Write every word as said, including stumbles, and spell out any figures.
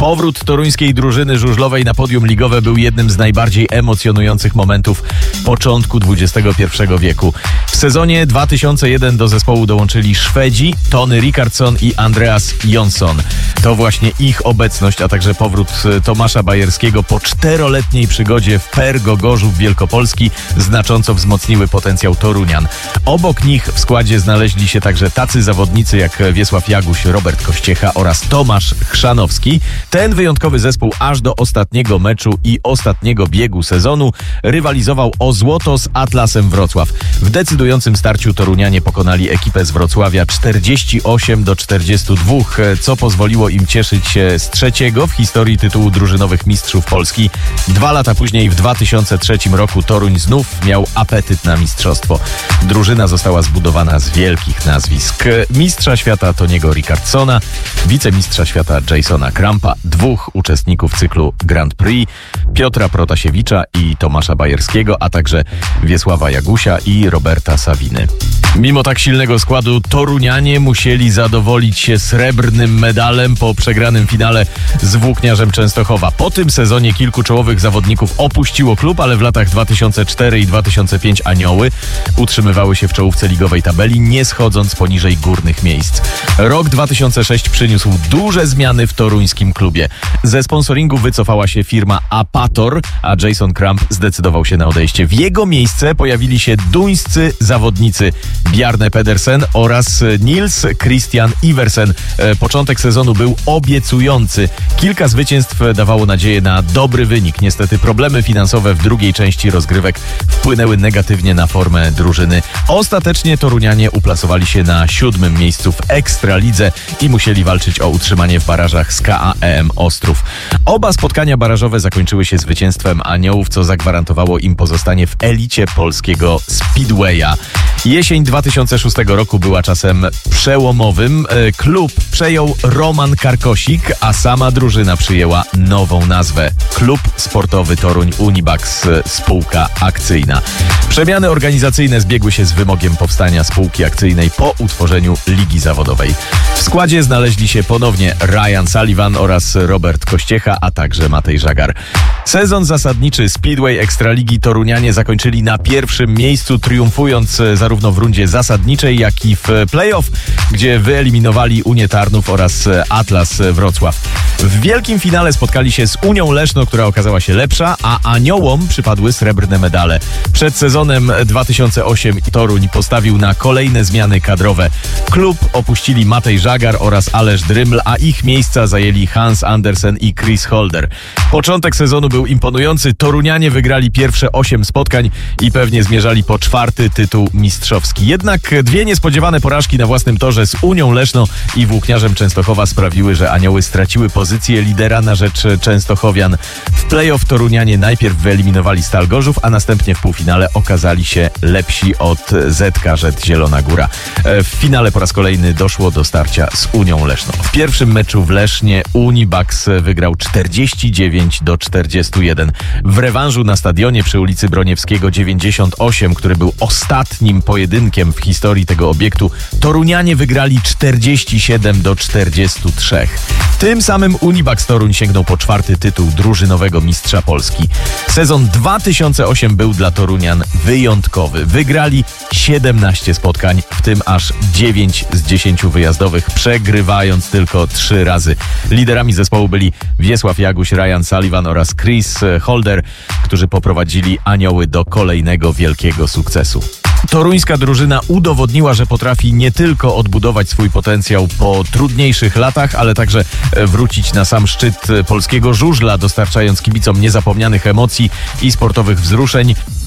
Powrót toruńskiej drużyny żużlowej na podium ligowe był jednym z najbardziej emocjonujących momentów początku dwudziestego pierwszego wieku. W sezonie dwa tysiące jeden do zespołu dołączyli Szwedzi Tony Rickardsson i Andreas Jonsson. To właśnie ich obecność, a także powrót Tomasza Bajerskiego po czteroletniej przygodzie w P E R Gogorzów Wielkopolski znacząco wzmocniły potencjał Torunian. Obok nich w składzie znaleźli się także tacy zawodnicy jak Wiesław Jaguś, Robert Kościecha oraz Tomasz Chrzanowski. Ten wyjątkowy zespół aż do ostatniego meczu i ostatniego biegu sezonu rywalizował o złoto z Atlasem Wrocław. W decydującym starciu Torunianie pokonali ekipę z Wrocławia czterdzieści osiem do czterdziestu dwóch, co pozwoliło im cieszyć się z trzeciego w historii tytułu drużynowych mistrzów Polski. Dwa lata później, w dwa tysiące trzecim roku, Toruń znów miał apetyt na mistrzostwo. Drużyna została zbudowana z wielkich nazwisk. Mistrza świata Tony'ego Rickardssona, wicemistrza świata Jasona Krampa, dwóch uczestników cyklu Grand Prix, Piotra Protasiewicza i Tomasza Bajerskiego, a także Wiesława Jagusia i Roberta Sawiny. Mimo tak silnego składu Torunianie musieli zadowolić się srebrnym medalem po przegranym finale z Włókniarzem Częstochowa. Po tym sezonie kilku czołowych zawodników opuściło klub, ale w latach dwa tysiące czwartym i dwa tysiące piątym Anioły utrzymywały się w czołówce ligowej tabeli, nie schodząc poniżej górnych miejsc. Rok dwa tysiące szósty przyniósł duże zmiany w toruńskim klubie. Ze sponsoringu wycofała się firma Apator, a Jason Kramp zdecydował się na odejście. W jego miejsce pojawili się duńscy zawodnicy Bjarne Pedersen oraz Nils Christian Iversen. Początek sezonu był obiecujący. Kilka zwycięstw dawało nadzieję na dobry wynik. Niestety problemy finansowe w drugiej części rozgrywek wpłynęły negatywnie na formę drużyny. Ostatecznie Torunianie uplasowali się na siódmym miejscu w Ekstralidze i musieli walczyć o utrzymanie w barażach z K A E M Ostrów. Oba spotkania barażowe zakończyły się zwycięstwem Aniołów, co zagwarantowało im pozostanie w elicie polskiego Speedwaya. Jesień dwa tysiące szóstego roku była czasem przełomowym. Klub przejął Roman Karkosik, a sama drużyna przyjęła nową nazwę. Klub Sportowy Toruń Unibax, spółka akcyjna. Przemiany organizacyjne zbiegły się z wymogiem powstania spółki akcyjnej po utworzeniu ligi zawodowej. W składzie znaleźli się ponownie Ryan Sullivan oraz Robert Kościecha, a także Matej Żagar. Sezon zasadniczy Speedway Ekstraligi Torunianie zakończyli na pierwszym miejscu, triumfując zarówno w rundzie zasadniczej, jak i w play-off, gdzie wyeliminowali Unię Tarnów oraz Atlas Wrocław. W wielkim finale spotkali się z Unią Leszno, która okazała się lepsza, a Aniołom przypadły srebrne medale. Przed sezonem dwa tysiące ósmym Toruń postawił na kolejne zmiany kadrowe. Klub opuścili Matej Żagar oraz Aleš Dryml, a ich miejsca zajęli Hans Andersen i Chris Holder. Początek sezonu był imponujący. Torunianie wygrali pierwsze osiem spotkań i pewnie zmierzali po czwarty tytuł mistrzowski. Jednak dwie niespodziewane porażki na własnym torze z Unią Leszno i Włókniarzem Częstochowa sprawiły, że Anioły straciły pozycję lidera na rzecz Częstochowian. W play-off Torunianie najpierw wyeliminowali Stal Gorzów, a następnie w półfinale okazali się lepsi od Z K Z Zielona Góra. W finale po raz kolejny doszło do starcia z Unią Leszno. W pierwszym meczu w Lesznie Unibax wygrał czterdzieści dziewięć do czterdziestu jeden. W rewanżu na stadionie przy ulicy Broniewskiego dziewięćdziesiąt osiem, który był ostatnim pojedynkiem w historii tego obiektu, Torunianie wygrali czterdzieści siedem do czterdziestu trzech. Tym samym Unibax Toruń sięgnął po czwarty tytuł drużynowego mistrza Polski. Sezon dwa tysiące ósmy był dla Torunian wyjątkowy. Wygrali siedemnaście spotkań, w tym aż dziewięć z dziesięciu wyjazdowych, przegrywając tylko trzy razy. Liderami zespołu byli Wiesław Jaguś, Ryan Sullivan oraz Chris Holder, którzy poprowadzili Anioły do kolejnego wielkiego sukcesu. Toruńska drużyna udowodniła, że potrafi nie tylko odbudować swój potencjał po trudniejszych latach, ale także wrócić na sam szczyt polskiego żużla, dostarczając kibicom niezapomnianych emocji i sportowych wzruszeń.